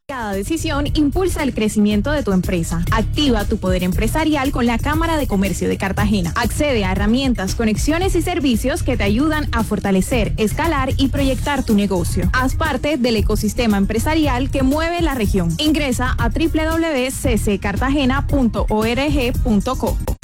Cada decisión impulsa el crecimiento de tu empresa. Activa tu poder empresarial con la Cámara de Comercio de Cartagena. Accede a herramientas, conexiones y servicios que te ayudan a fortalecer, escalar y proyectar tu negocio. Haz parte del ecosistema empresarial que mueve la región. Ingresa a www.cccartagena.org.co.